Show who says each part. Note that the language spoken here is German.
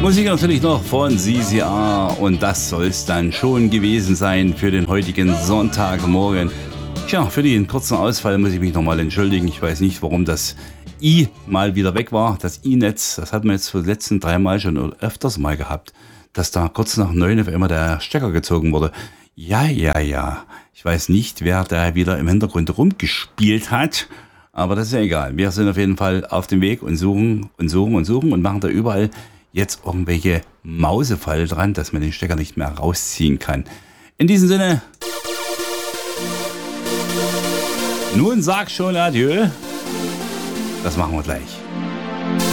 Speaker 1: Musik natürlich noch von CCR und das soll es dann schon gewesen sein für den heutigen Sonntagmorgen. Tja, für den kurzen Ausfall muss ich mich nochmal entschuldigen. Ich weiß nicht, warum das I mal wieder weg war. Das I-Netz, das hatten wir jetzt für die letzten 3 Mal schon öfters mal gehabt, dass da kurz nach 9 auf einmal der Stecker gezogen wurde. Ja. Ich weiß nicht, wer da wieder im Hintergrund rumgespielt hat, aber das ist ja egal. Wir sind auf jeden Fall auf dem Weg und suchen und machen da überall jetzt irgendwelche Mausefall dran, dass man den Stecker nicht mehr rausziehen kann. In diesem Sinne, nun sag schon Adieu. Das machen wir gleich.